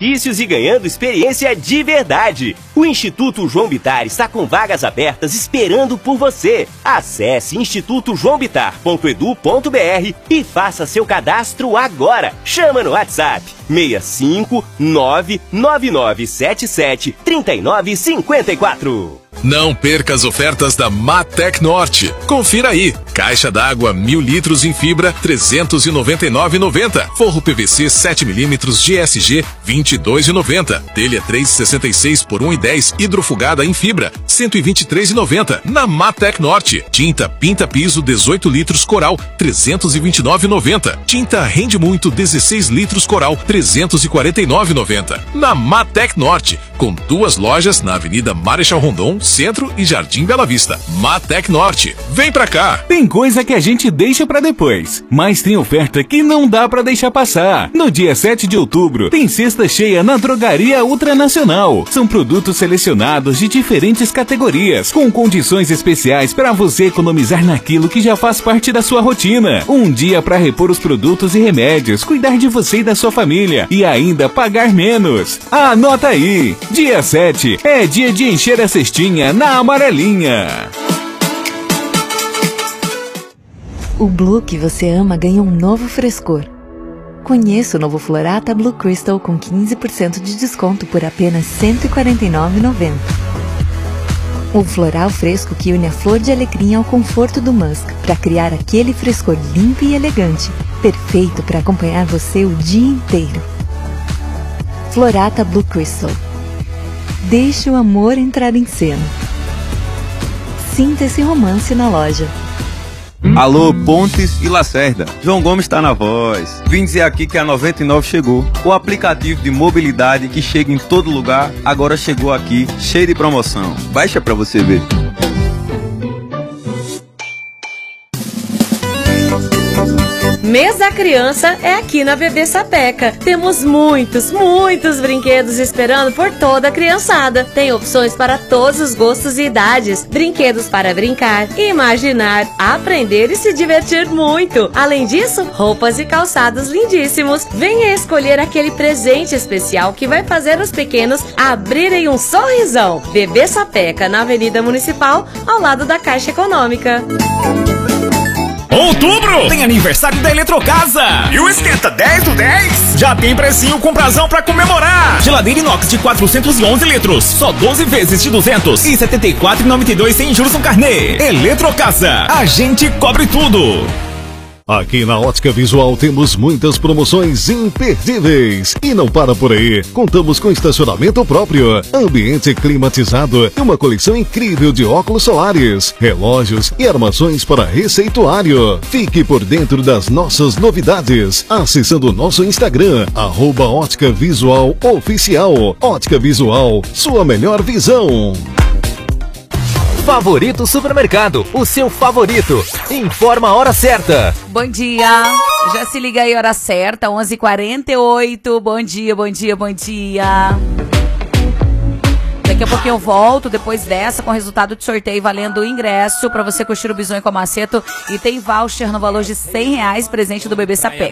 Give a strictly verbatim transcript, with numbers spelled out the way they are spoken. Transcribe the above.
benefícios e ganhando experiência de verdade. O Instituto João Bittar está com vagas abertas esperando por você. Acesse instituto joão bittar ponto edu ponto br e faça seu cadastro agora. Chama no WhatsApp seis cinco nove nove nove sete sete três nove cinco quatro. Não perca as ofertas da Matec Norte. Confira aí. Caixa d'água mil litros em fibra trezentos e noventa e nove reais e noventa centavos. Forro P V C sete milímetros G S G vinte e dois reais e noventa centavos. Telha três e sessenta e seis por um e dez hidrofugada em fibra cento e vinte e três reais e noventa centavos. Na Matec Norte. Tinta Pinta Piso dezoito litros Coral trezentos e vinte e nove reais e noventa centavos. Tinta Rende Muito dezesseis litros Coral trezentos e quarenta e nove reais e noventa centavos. Na Matec Norte, com duas lojas na Avenida Marechal Rondon, Centro e Jardim Bela Vista. Matec Norte. Vem pra cá! Tem coisa que a gente deixa pra depois, mas tem oferta que não dá pra deixar passar. No dia sete de outubro, tem cesta cheia na Drogaria Ultranacional. São produtos selecionados de diferentes categorias, com condições especiais para você economizar naquilo que já faz parte da sua rotina. Um dia para repor os produtos e remédios, cuidar de você e da sua família e ainda pagar menos. Anota aí! Dia sete é dia de encher a cestinha na Amarelinha. O Blue que você ama ganha um novo frescor. Conheça o novo Florata Blue Crystal com quinze por cento de desconto por apenas cento e quarenta e nove reais e noventa centavos. O floral fresco que une a flor de alecrim ao conforto do musk para criar aquele frescor limpo e elegante, perfeito para acompanhar você o dia inteiro. Florata Blue Crystal. Deixe o amor entrar em cena. Sinta esse romance na loja. Alô, Pontes e Lacerda. João Gomes está na voz. Vim dizer aqui que a noventa e nove chegou. O aplicativo de mobilidade que chega em todo lugar, agora chegou aqui, cheio de promoção. Baixa pra você ver. Mês da Criança é aqui na Bebê Sapeca. Temos muitos, muitos brinquedos esperando por toda a criançada. Tem opções para todos os gostos e idades. Brinquedos para brincar, imaginar, aprender e se divertir muito. Além disso, roupas e calçados lindíssimos. Venha escolher aquele presente especial que vai fazer os pequenos abrirem um sorrisão. Bebê Sapeca, na Avenida Municipal, ao lado da Caixa Econômica. Outubro tem aniversário da Eletrocasa. E o Esquenta dez do dez já tem precinho com prazão pra comemorar. Geladeira inox de quatrocentos e onze litros, só doze vezes de duzentos e setenta e quatro reais e noventa e dois centavos sem juros no carnê. Eletrocasa, a gente cobre tudo. Aqui na Ótica Visual temos muitas promoções imperdíveis. E não para por aí. Contamos com estacionamento próprio, ambiente climatizado e uma coleção incrível de óculos solares, relógios e armações para receituário. Fique por dentro das nossas novidades acessando o nosso Instagram, arroba Ótica Visual Oficial. Ótica Visual, sua melhor visão. Favorito Supermercado, o seu favorito. Informa a hora certa. Bom dia. Já se liga aí, hora certa, onze e quarenta e oito. Bom dia, bom dia, bom dia. Daqui a pouquinho eu volto, depois dessa, com o resultado de sorteio valendo o ingresso para você curtir o Bisonho com Maceto. E tem voucher no valor de cem reais, presente do Bebê Sapeca.